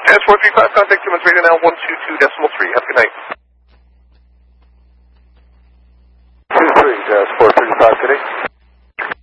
S435, contact Siemens Radio now 122.3. Have a good night.